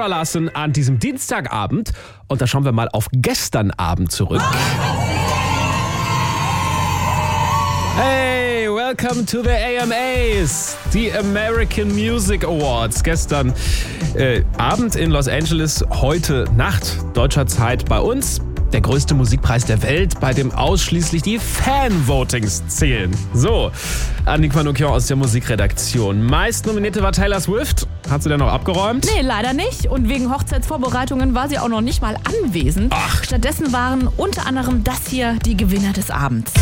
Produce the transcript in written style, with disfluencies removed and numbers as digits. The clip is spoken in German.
Zara Larsson an diesem Dienstagabend. Und da schauen wir mal auf gestern Abend zurück. Hey, welcome to the AMAs, die American Music Awards. Gestern Abend in Los Angeles, heute Nacht deutscher Zeit bei uns. Der größte Musikpreis der Welt, bei dem ausschließlich die Fan-Votings zählen. So, Annick Manoukian aus der Musikredaktion. Meist nominierte war Taylor Swift. Hat sie denn noch abgeräumt? Nee, leider nicht. Und wegen Hochzeitsvorbereitungen war sie auch noch nicht mal anwesend. Ach. Stattdessen waren unter anderem das hier die Gewinner des Abends.